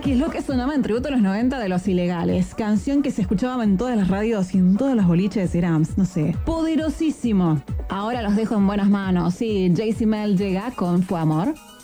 que es lo que sonaba en tributo a los 90 de Los Ilegales. Canción que se escuchaba en todas las radios y en todos los boliches. Era, no sé, poderosísimo. Ahora los dejo en buenas manos. Sí, JC Mel llega con Fue Amor.